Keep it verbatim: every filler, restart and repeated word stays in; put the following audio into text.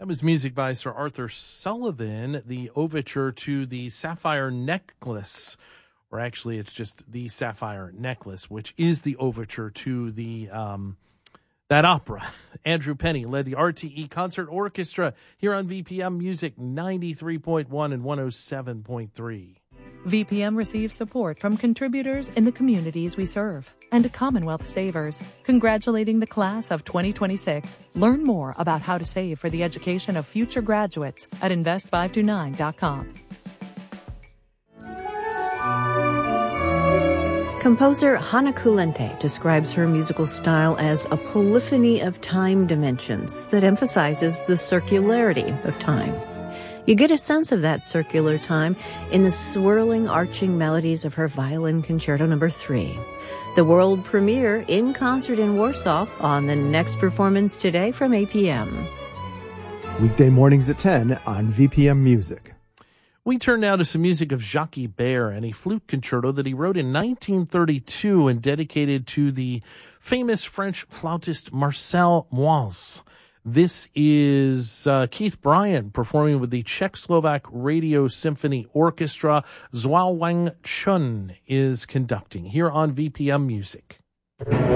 That was music by Sir Arthur Sullivan, the overture to the Sapphire Necklace, or actually it's just the Sapphire Necklace, which is the overture to the um, that opera. Andrew Penny led the R T E Concert Orchestra here on V P M Music ninety-three point one and one oh seven point three. V P M receives support from contributors in the communities we serve and Commonwealth Savers, congratulating the class of twenty twenty-six. Learn more about how to save for the education of future graduates at invest five two nine dot com. Composer Hana Kulente describes her musical style as a polyphony of time dimensions that emphasizes the circularity of time. You get a sense of that circular time in the swirling, arching melodies of her Violin Concerto Number three. The world premiere in concert in Warsaw on the next performance today from A P M. Weekday mornings at ten on V P M Music. We turn now to some music of Jacques Ibert and a flute concerto that he wrote in nineteen thirty-two and dedicated to the famous French flautist Marcel Moise. This is uh, Keith Bryant performing with the Czechoslovak Radio Symphony Orchestra. Zhuo Wang Chun is conducting here on V P M Music.